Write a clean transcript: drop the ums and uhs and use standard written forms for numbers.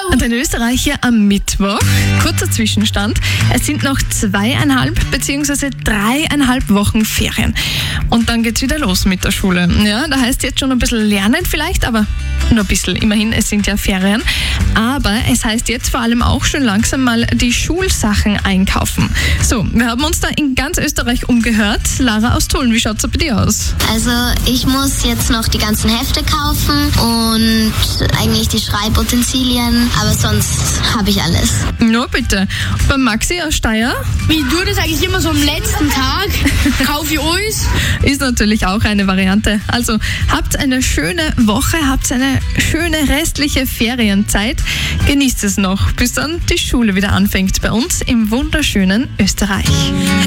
Und in Österreich hier am Mittwoch, kurzer Zwischenstand, es sind noch 2,5 bzw. 3,5 Wochen Ferien. Und dann geht's wieder los mit der Schule. Ja, da heißt jetzt schon ein bisschen lernen vielleicht, aber nur ein bisschen. Immerhin, es sind ja Ferien. Aber es heißt jetzt vor allem auch schon langsam mal die Schulsachen einkaufen. So, wir haben uns da in ganz Österreich umgehört. Lara aus Tulln, wie schaut's bei dir aus? Also ich muss jetzt noch die ganzen Hefte kaufen und eigentlich die Schreibutensilien, aber sonst habe ich alles. No, bitte. Bei Maxi aus Steyr Wie du das eigentlich immer so am letzten Tag, kaufe ich alles. ist natürlich auch eine Variante. Also habt eine schöne Woche, habt eine schöne restliche Ferienzeit. Genießt es noch, bis dann die Schule wieder anfängt bei uns im wunderschönen Österreich.